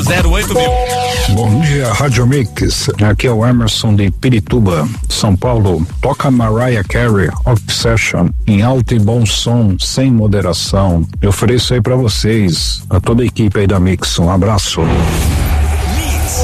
08.000. Bom dia, Rádio Mix. Aqui é o Emerson de Pirituba, São Paulo. Toca Mariah Carey, Obsession, em alto e bom som, sem moderação. Eu ofereço aí pra vocês, a toda a equipe aí da Mix. Um abraço.